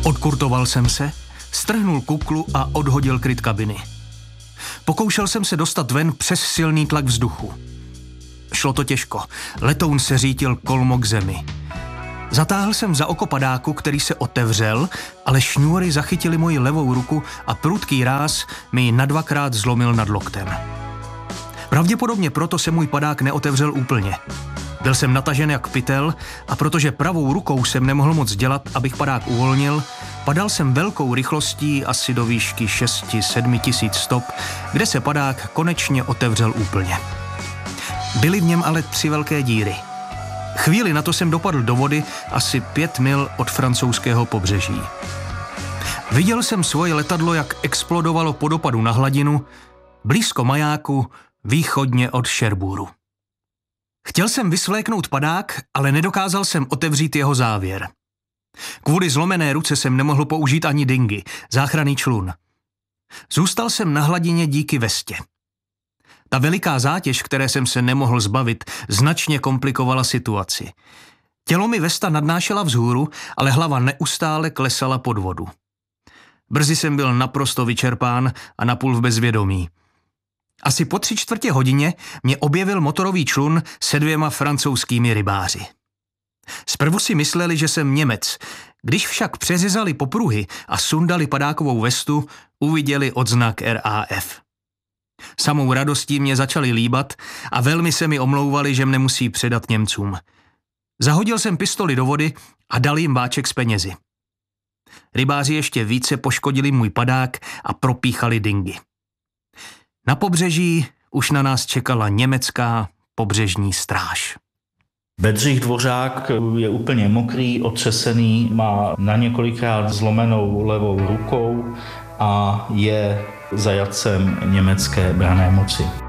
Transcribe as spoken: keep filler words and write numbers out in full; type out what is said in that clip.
Odkurtoval jsem se, strhnul kuklu a odhodil kryt kabiny. Pokoušel jsem se dostat ven přes silný tlak vzduchu. Šlo to těžko. Letoun se řítil kolmo k zemi. Zatáhl jsem za oko padáku, který se otevřel, ale šňůry zachytily moji levou ruku a prudký ráz mi ji na dvakrát zlomil nad loktem. Pravděpodobně proto se můj padák neotevřel úplně. Byl jsem natažen jak pytel a protože pravou rukou jsem nemohl moc dělat, abych padák uvolnil, padal jsem velkou rychlostí asi do výšky šest sedm tisíc stop, kde se padák konečně otevřel úplně. Byly v něm ale tři velké díry. Chvíli na to jsem dopadl do vody asi pět mil od francouzského pobřeží. Viděl jsem svoje letadlo, jak explodovalo po dopadu na hladinu, blízko majáku, východně od Cherbourgu. Chtěl jsem vysvléknout padák, ale nedokázal jsem otevřít jeho závěr. Kvůli zlomené ruce jsem nemohl použít ani dingy, záchranný člun. Zůstal jsem na hladině díky vestě. Ta veliká zátěž, které jsem se nemohl zbavit, značně komplikovala situaci. Tělo mi vesta nadnášela vzhůru, ale hlava neustále klesala pod vodu. Brzy jsem byl naprosto vyčerpán a napůl v bezvědomí. Asi po tři čtvrtě hodině mě objevil motorový člun se dvěma francouzskými rybáři. Zprvu si mysleli, že jsem Němec. Když však přeřezali popruhy a sundali padákovou vestu, uviděli odznak R A F. Samou radostí mě začali líbat a velmi se mi omlouvali, že mne musí předat Němcům. Zahodil jsem pistoli do vody a dal jim báček s penězi. Rybáři ještě více poškodili můj padák a propíchali dingy. Na pobřeží už na nás čekala německá pobřežní stráž. Bedřich Dvořák je úplně mokrý, otřesený, má na několikrát zlomenou levou rukou a je zajatcem německé branné moci.